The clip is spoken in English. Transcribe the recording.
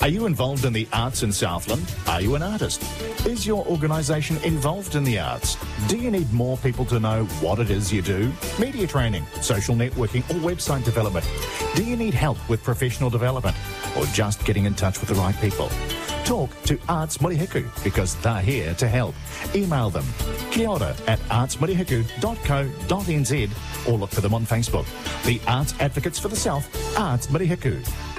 Are you involved in the arts in Southland? Are you an artist? Is your organisation involved in the arts? Do you need more people to know what it is you do? Media training, social networking or website development? Do you need help with professional development or just getting in touch with the right people? Talk to Arts Murihiku because they're here to help. Email them kiora@artsmurihiku.co.nz or look for them on Facebook. The Arts Advocates for the South, Arts Murihiku.